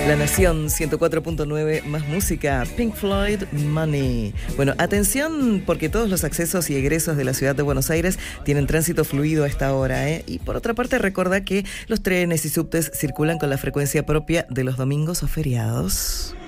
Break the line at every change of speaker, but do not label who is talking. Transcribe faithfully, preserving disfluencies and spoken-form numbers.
La Nación ciento cuatro punto nueve, más música, Pink Floyd, Money. Bueno, atención porque todos los accesos y egresos de la ciudad de Buenos Aires tienen tránsito fluido a esta hora, ¿eh? Y por otra parte, recuerda que los trenes y subtes circulan con la frecuencia propia de los domingos o feriados.